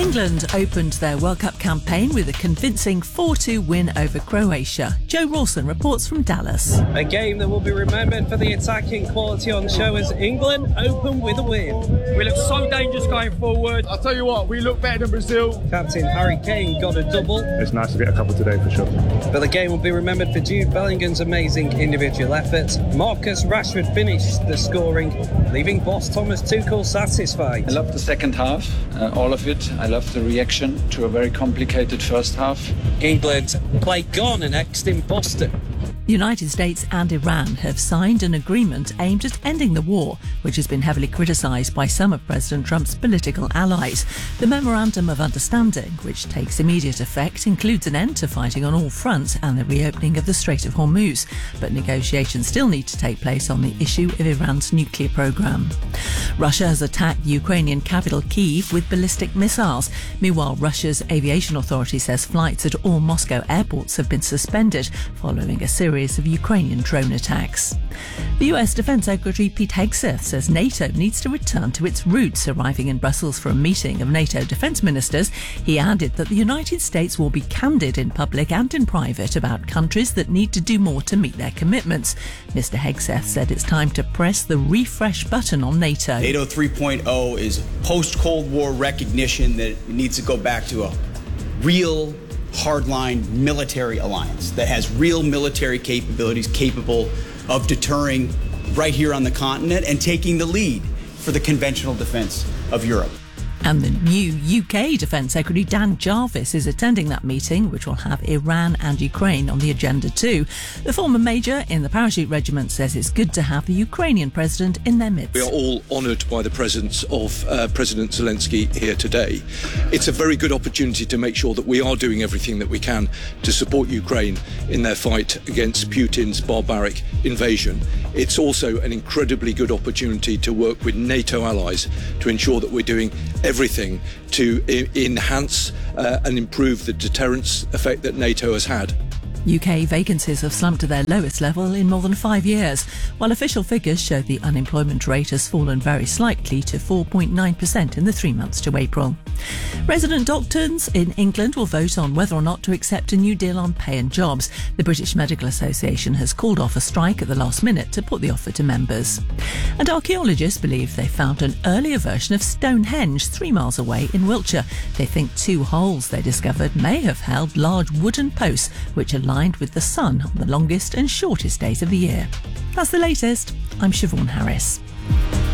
England opened their World Cup campaign with a convincing 4-2 win over Croatia. Joe Rawson reports from Dallas. A game that will be remembered for the attacking quality on show as England open with a win. We look so dangerous going forward. I'll tell you what, we look better than Brazil. Captain Harry Kane got a double. It's nice to get a couple today for sure. But the game will be remembered for Jude Bellingham's amazing individual efforts. Marcus Rashford finished the scoring, leaving boss Thomas Tuchel satisfied. I love the second half, all of it. I love the reaction to a very complicated first half. England play gone and next in Boston. The United States and Iran have signed an agreement aimed at ending the war, which has been heavily criticised by some of President Trump's political allies. The Memorandum of Understanding, which takes immediate effect, includes an end to fighting on all fronts and the reopening of the Strait of Hormuz. But negotiations still need to take place on the issue of Iran's nuclear programme. Russia has attacked the Ukrainian capital Kyiv with ballistic missiles. Meanwhile, Russia's aviation authority says flights at all Moscow airports have been suspended following a series of Ukrainian drone attacks. The US Defence Secretary Pete Hegseth says NATO needs to return to its roots. Arriving in Brussels for a meeting of NATO defence ministers, he added that the United States will be candid in public and in private about countries that need to do more to meet their commitments. Mr Hegseth said it's time to press the refresh button on NATO. NATO 3.0 is post-Cold War recognition that it needs to go back to a real hardline military alliance that has real military capabilities capable of deterring right here on the continent and taking the lead for the conventional defense of Europe. And the new UK Defence Secretary Dan Jarvis is attending that meeting, which will have Iran and Ukraine on the agenda too. The former major in the Parachute Regiment says it's good to have the Ukrainian president in their midst. We are all honoured by the presence of President Zelensky here today. It's a very good opportunity to make sure that we are doing everything that we can to support Ukraine in their fight against Putin's barbaric invasion. It's also an incredibly good opportunity to work with NATO allies to ensure that we're doing everything to enhance and improve the deterrence effect that NATO has had. UK vacancies have slumped to their lowest level in more than 5 years, while official figures show the unemployment rate has fallen very slightly to 4.9% in the 3 months to April. Resident doctors in England will vote on whether or not to accept a new deal on pay and jobs. The British Medical Association has called off a strike at the last minute to put the offer to members. And archaeologists believe they found an earlier version of Stonehenge 3 miles away in Wiltshire. They think 2 holes they discovered may have held large wooden posts which aligned with the sun on the longest and shortest days of the year. That's the latest. I'm Siobhan Harris.